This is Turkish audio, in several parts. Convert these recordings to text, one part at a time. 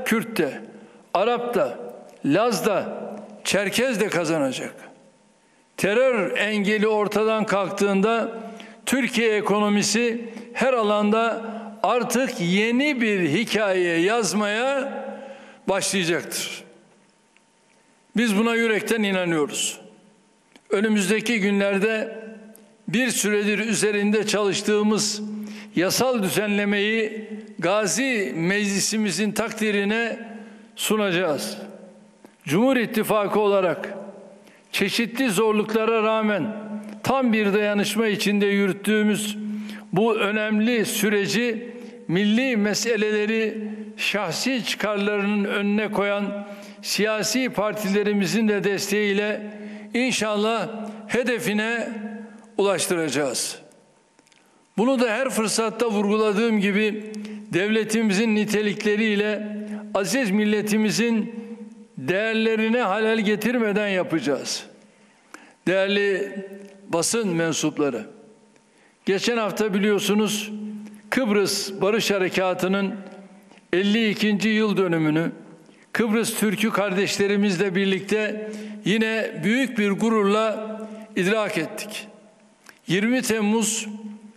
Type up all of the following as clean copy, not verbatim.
Kürt de, Arap da, Laz da, Çerkez de kazanacak. Terör engeli ortadan kalktığında Türkiye ekonomisi her alanda artık yeni bir hikaye yazmaya başlayacaktır. Biz buna yürekten inanıyoruz. Önümüzdeki günlerde bir süredir üzerinde çalıştığımız yasal düzenlemeyi Gazi Meclisimizin takdirine sunacağız. Cumhur İttifakı olarak çeşitli zorluklara rağmen tam bir dayanışma içinde yürüttüğümüz bu önemli süreci milli meseleleri şahsi çıkarlarının önüne koyan siyasi partilerimizin de desteğiyle inşallah hedefine ulaştıracağız. Bunu da her fırsatta vurguladığım gibi devletimizin nitelikleriyle aziz milletimizin değerlerine halel getirmeden yapacağız. Değerli basın mensupları, geçen hafta biliyorsunuz Kıbrıs Barış Harekatı'nın 52. yıl dönümünü Kıbrıs Türk'ü kardeşlerimizle birlikte yine büyük bir gururla idrak ettik. 20 Temmuz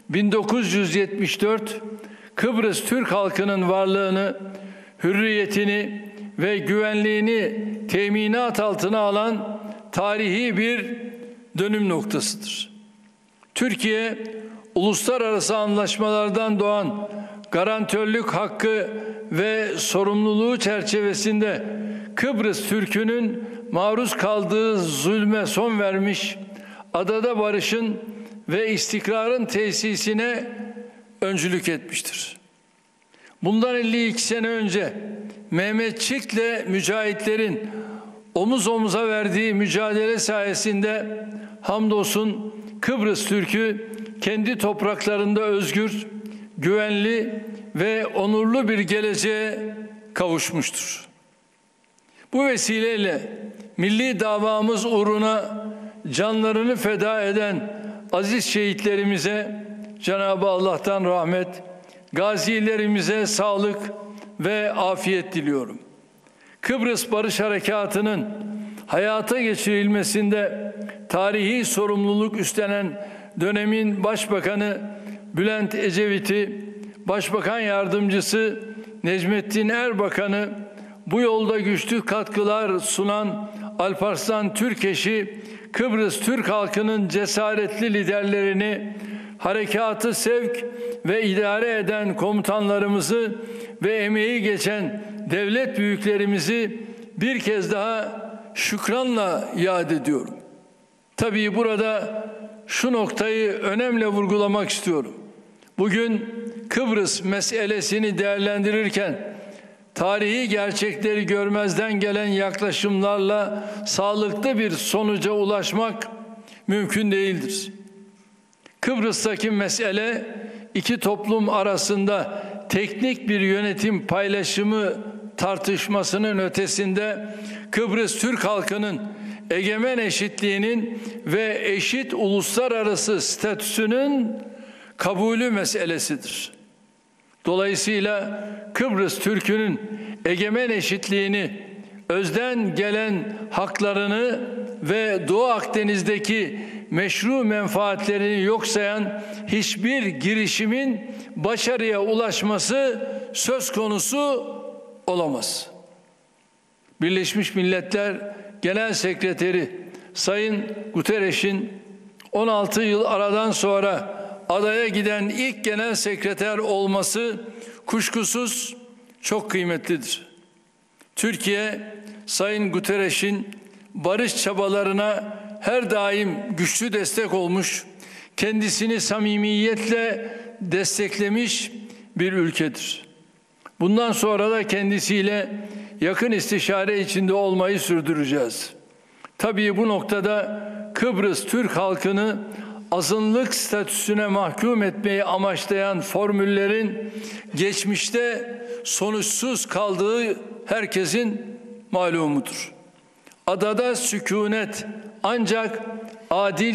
1974 Kıbrıs Türk halkının varlığını, hürriyetini ve güvenliğini teminat altına alan tarihi bir dönüm noktasıdır. Türkiye, uluslararası anlaşmalardan doğan garantörlük hakkı ve sorumluluğu çerçevesinde Kıbrıs Türk'ünün maruz kaldığı zulme son vermiş, adada barışın ve istikrarın tesisine öncülük etmiştir. Bundan 52 sene önce Mehmetçik'le mücahitlerin omuz omuza verdiği mücadele sayesinde hamdolsun Kıbrıs Türk'ü kendi topraklarında özgür, güvenli ve onurlu bir geleceğe kavuşmuştur. Bu vesileyle milli davamız uğruna canlarını feda eden aziz şehitlerimize Cenab-ı Allah'tan rahmet, gazilerimize sağlık ve afiyet diliyorum. Kıbrıs Barış Harekatı'nın hayata geçirilmesinde tarihi sorumluluk üstlenen dönemin Başbakanı Bülent Ecevit'i, Başbakan Yardımcısı Necmettin Erbakan'ı, bu yolda güçlü katkılar sunan Alparslan Türkeş'i, Kıbrıs Türk halkının cesaretli liderlerini, harekatı sevk ve idare eden komutanlarımızı ve emeği geçen devlet büyüklerimizi bir kez daha şükranla yad ediyorum. Tabii burada şu noktayı önemli vurgulamak istiyorum. Bugün Kıbrıs meselesini değerlendirirken tarihi gerçekleri görmezden gelen yaklaşımlarla sağlıklı bir sonuca ulaşmak mümkün değildir. Kıbrıs'taki mesele iki toplum arasında teknik bir yönetim paylaşımı tartışmasının ötesinde Kıbrıs Türk halkının egemen eşitliğinin ve eşit uluslararası statüsünün kabulü meselesidir. Dolayısıyla Kıbrıs Türk'ünün egemen eşitliğini, özden gelen haklarını ve Doğu Akdeniz'deki meşru menfaatlerini yok sayan hiçbir girişimin başarıya ulaşması söz konusu olamaz. Birleşmiş Milletler Genel Sekreteri Sayın Guterres'in 16 yıl aradan sonra adaya giden ilk genel sekreter olması kuşkusuz çok kıymetlidir. Türkiye, Sayın Guterres'in barış çabalarına her daim güçlü destek olmuş, kendisini samimiyetle desteklemiş bir ülkedir. Bundan sonra da kendisiyle yakın istişare içinde olmayı sürdüreceğiz. Tabii bu noktada Kıbrıs Türk halkını azınlık statüsüne mahkum etmeyi amaçlayan formüllerin geçmişte sonuçsuz kaldığı herkesin malumudur. Adada sükunet ancak adil,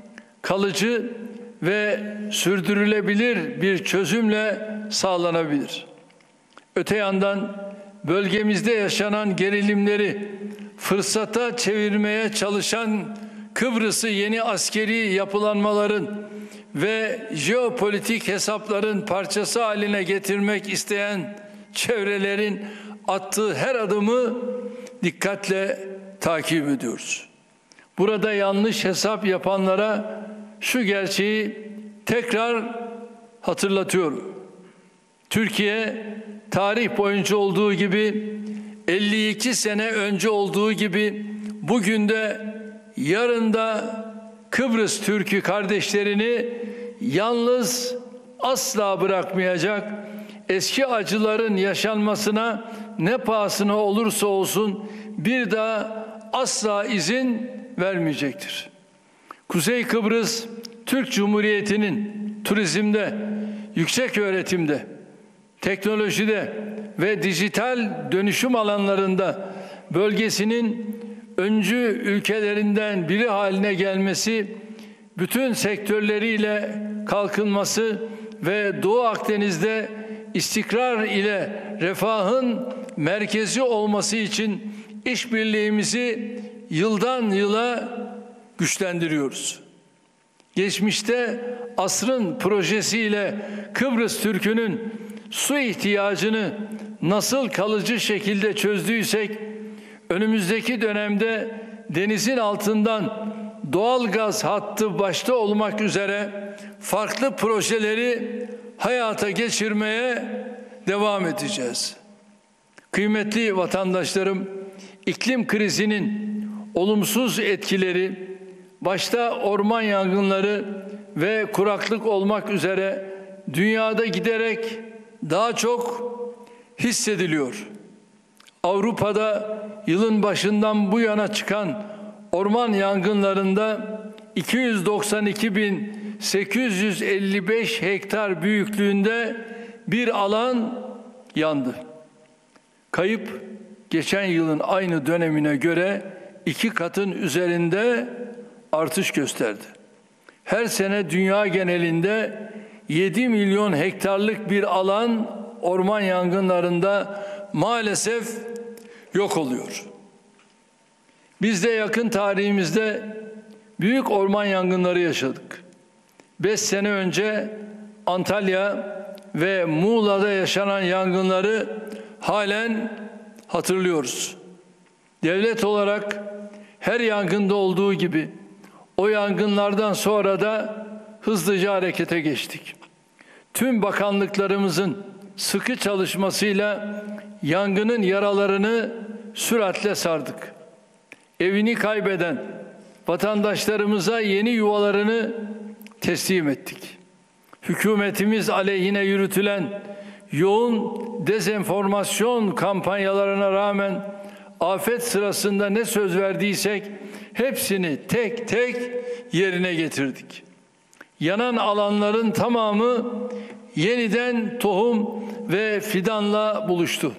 kalıcı ve sürdürülebilir bir çözümle sağlanabilir. Öte yandan bölgemizde yaşanan gerilimleri fırsata çevirmeye çalışan Kıbrıs'ı yeni askeri yapılanmaların ve jeopolitik hesapların parçası haline getirmek isteyen çevrelerin attığı her adımı dikkatle takip ediyoruz. Burada yanlış hesap yapanlara şu gerçeği tekrar hatırlatıyorum. Türkiye tarih boyunca olduğu gibi 52 sene önce olduğu gibi bugün de yarın da Kıbrıs Türk'ü kardeşlerini yalnız asla bırakmayacak, eski acıların yaşanmasına ne pahasına olursa olsun bir daha asla izin vermeyecektir. Kuzey Kıbrıs Türk Cumhuriyeti'nin turizmde, yüksek öğretimde, teknolojide ve dijital dönüşüm alanlarında bölgesinin öncü ülkelerinden biri haline gelmesi, bütün sektörleriyle kalkınması ve Doğu Akdeniz'de istikrar ile refahın merkezi olması için işbirliğimizi yıldan yıla güçlendiriyoruz. Geçmişte asrın projesiyle Kıbrıs Türk'ünün su ihtiyacını nasıl kalıcı şekilde çözdüysek, önümüzdeki dönemde denizin altından doğal gaz hattı başta olmak üzere farklı projeleri hayata geçirmeye devam edeceğiz. Kıymetli vatandaşlarım, iklim krizinin olumsuz etkileri başta orman yangınları ve kuraklık olmak üzere dünyada giderek daha çok hissediliyor. Avrupa'da yılın başından bu yana çıkan orman yangınlarında 292.855 hektar büyüklüğünde bir alan yandı. Kayıp geçen yılın aynı dönemine göre 2 katın üzerinde artış gösterdi. Her sene dünya genelinde 7 milyon hektarlık bir alan orman yangınlarında maalesef yok oluyor. Biz de yakın tarihimizde büyük orman yangınları yaşadık. 5 sene önce Antalya ve Muğla'da yaşanan yangınları halen hatırlıyoruz. Devlet olarak her yangında olduğu gibi o yangınlardan sonra da hızlıca harekete geçtik. Tüm bakanlıklarımızın sıkı çalışmasıyla yangının yaralarını süratle sardık. Evini kaybeden vatandaşlarımıza yeni yuvalarını teslim ettik. Hükümetimiz aleyhine yürütülen yoğun dezenformasyon kampanyalarına rağmen afet sırasında ne söz verdiysek hepsini tek tek yerine getirdik. Yanan alanların tamamı yeniden tohum ve fidanla buluştu.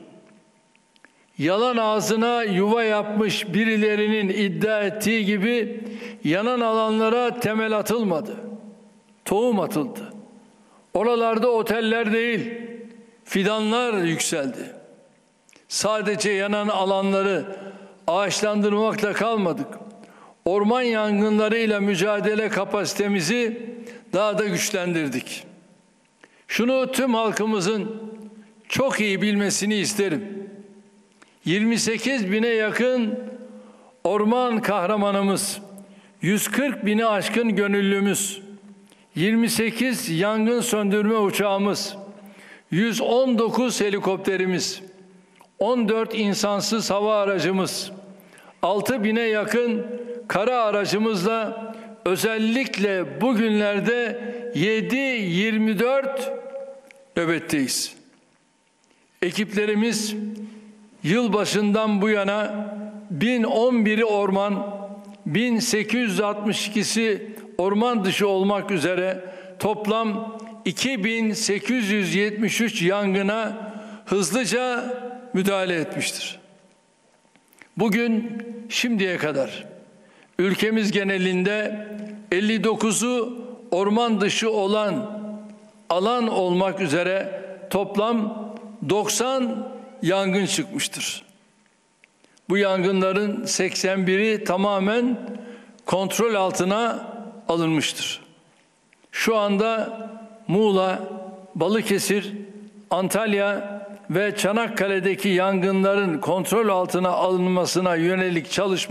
Yalan ağzına yuva yapmış birilerinin iddia ettiği gibi yanan alanlara temel atılmadı. Tohum atıldı. Oralarda oteller değil, fidanlar yükseldi. Sadece yanan alanları ağaçlandırmakla kalmadık. Orman yangınlarıyla mücadele kapasitemizi daha da güçlendirdik. Şunu tüm halkımızın çok iyi bilmesini isterim. 28 bine yakın orman kahramanımız, 140 bini aşkın gönüllümüz, 28 yangın söndürme uçağımız, 119 helikopterimiz, 14 insansız hava aracımız, 6 bine yakın kara aracımızla özellikle bugünlerde 7/24 nöbetteyiz. Ekiplerimiz yılbaşından bu yana 1011'i orman, 1862'si orman dışı olmak üzere toplam 2873 yangına hızlıca müdahale etmiştir. Bugün şimdiye kadar ülkemiz genelinde 59'u orman dışı olan alan olmak üzere toplam 90 yangın çıkmıştır. Bu yangınların 81'i tamamen kontrol altına alınmıştır. Şu anda Muğla, Balıkesir, Antalya ve Çanakkale'deki yangınların kontrol altına alınmasına yönelik çalışma